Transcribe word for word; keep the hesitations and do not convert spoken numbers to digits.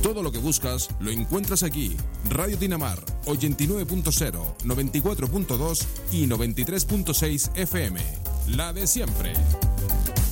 Todo lo que buscas lo encuentras aquí. Radio Dinamar, ochenta y nueve punto cero, noventa y cuatro punto dos y noventa y tres punto seis F M. La de siempre.